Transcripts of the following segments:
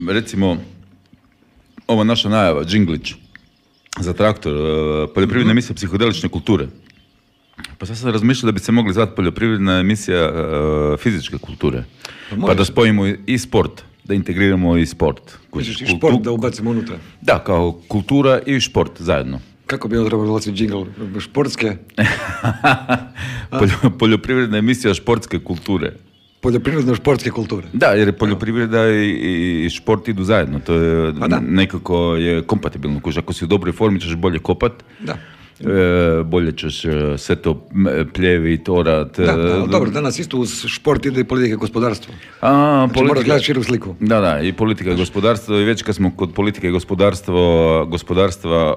recimo, ova naša najava, Džinglić, za traktor, poljoprivredna emisija psihodelične kulture. Pa sad sam razmišljao da bi se mogli zvati poljoprivredna emisija fizičke kulture. Pa da spojimo i sport, da integriramo i sport. Misliš i šport da ubacimo unutra? Da, kao kultura i šport zajedno. Kako bi on trebalo dolaziti džingl? Športske? Poljoprivredna emisija športske kulture. Poljoprivredno-športske kulture. Da, jer je poljoprivreda i šport idu zajedno. To je nekako je kompatibilno. Ako si u dobroj formi ćeš bolje kopat. Da. Bolje ćeš sve to pljevit, orat. Da, dobro, danas isto uz šport ide i politika i gospodarstvo. Znači moraš gledati širu sliku. Da, i politika i gospodarstvo. I već kad smo kod politike i gospodarstva,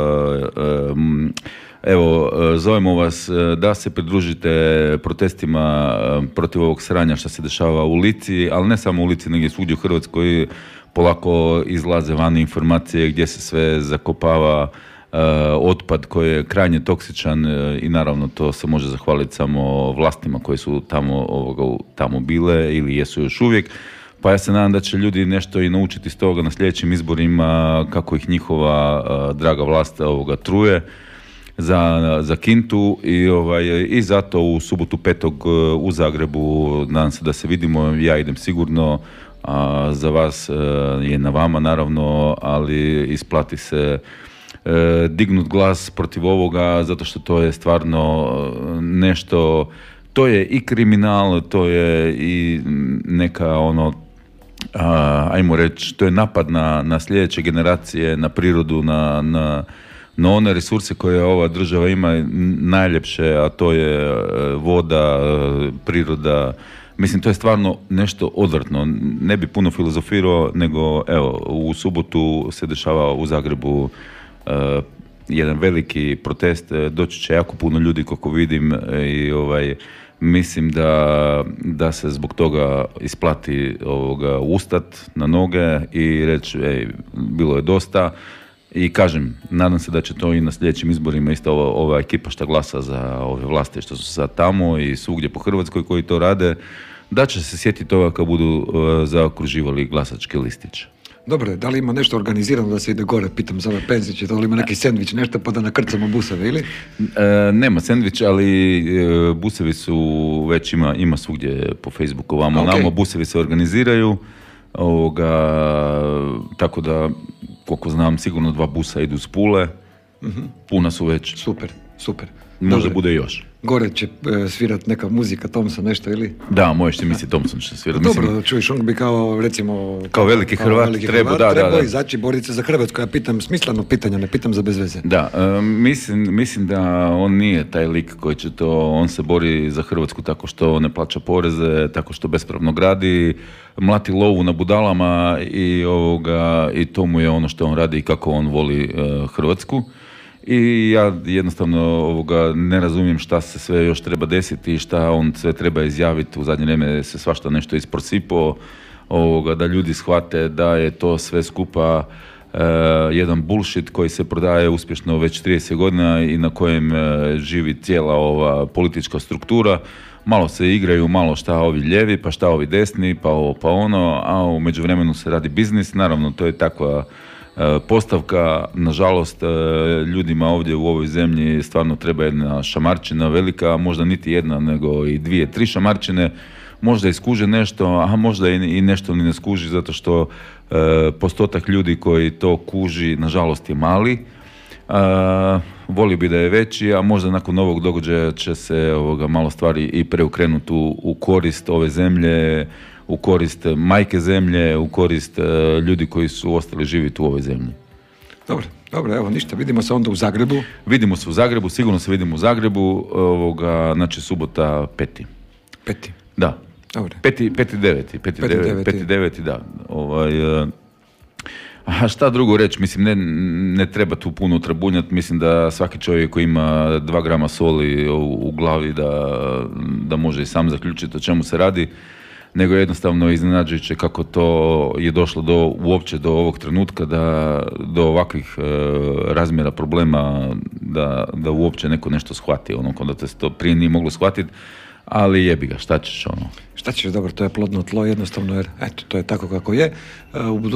evo, zovemo vas da se pridružite protestima protiv ovog sranja što se dešava u Lici, ali ne samo u Lici, nego i svugdje u Hrvatskoj. Polako izlaze vani informacije gdje se sve zakopava otpad koji je krajnje toksičan i naravno to se može zahvaliti samo vlastima koje su tamo bile ili jesu još uvijek. Pa ja se nadam da će ljudi nešto i naučiti iz toga na sljedećim izborima kako ih njihova draga vlast truje za kintu i zato u subotu 5. u Zagrebu nadam se da se vidimo, ja idem sigurno, a za vas je na vama naravno, ali isplati se dignut glas protiv ovoga zato što to je stvarno nešto, to je i kriminal, to je i neka ajmo reći, to je napad na sljedeće generacije, na prirodu, na one resurse koje ova država ima najljepše, a to je voda, priroda. Mislim, to je stvarno nešto odvrtno. Ne bi puno filozofirao, nego evo, u subotu se dešava u Zagrebu jedan veliki protest, doći će jako puno ljudi kako vidim i mislim da se zbog toga isplati ustat na noge i reći bilo je dosta i kažem, nadam se da će to i na sljedećim izborima isto ova ekipa što glasa za ove vlasti što su sad tamo i svugdje po Hrvatskoj koji to rade, da će se sjetiti toga kad budu zaokruživali glasački listić. Dobro, da li ima nešto organizirano da se ide gore, pitam za ove penziće, da li ima neki sendvič, nešto pa da nakrcamo buseve, ili? Nema sendvič, ali busevi su već ima svugdje po Facebooku, namo busevi se organiziraju, tako da, koliko znam, sigurno 2 busa idu s Pule, puna su već. Super. Možda bude još. Gore će svirat neka muzika, Thompson nešto, ili? Da, možeš ti misliti Thompson će svirat. Dobro, čuješ, on bi kao, recimo... Kao veliki Hrvat treba izaći, boriti se za Hrvatsku. Ja pitam smisleno pitanje, ne pitam za bezveze. Da, mislim da on nije taj lik koji će to, on se bori za Hrvatsku tako što ne plaća poreze, tako što bespravno gradi, mlati lovu na budalama i to mu je ono što on radi i kako on voli Hrvatsku. I ja jednostavno ne razumijem šta se sve još treba desiti i šta on sve treba izjaviti. U zadnje vrijeme se svašta nešto isprosipao, da ljudi shvate da je to sve skupa jedan bullshit koji se prodaje uspješno već 30 godina i na kojem živi cijela ova politička struktura. Malo se igraju, malo šta ovi lijevi, pa šta ovi desni, pa ovo, pa ono, a u međuvremenu se radi biznis. Naravno, to je takva postavka. Nažalost, ljudima ovdje u ovoj zemlji stvarno treba jedna šamarčina velika, možda niti jedna, nego i 2, 3 šamarčine, možda iskuže nešto, a možda i nešto ni ne skuži, zato što postotak ljudi koji to kuži, nažalost, je mali. Volio bi da je veći, a možda nakon ovog događaja će se malo stvari i preokrenuti u korist ove zemlje, u korist majke zemlje, u korist ljudi koji su ostali živjeti u ovoj zemlji. Dobro, evo ništa, vidimo se onda u Zagrebu. Vidimo se u Zagrebu, sigurno se vidimo u Zagrebu, znači subota 5. Da. Dobre. 5.9. da. A šta drugo reći, mislim, ne treba tu puno trabunjati, mislim da svaki čovjek koji ima 2 grama soli u glavi da može i sam zaključiti o čemu se radi, nego jednostavno iznenađujuće kako to je došlo uopće do ovog trenutka, do ovakvih razmjera problema, da uopće neko nešto shvati, kada se to prije nije moglo shvatiti. ali jebi ga, šta ćeš ono. Šta ćeš, dobro, to je plodno tlo jednostavno jer eto, to je tako kako je. U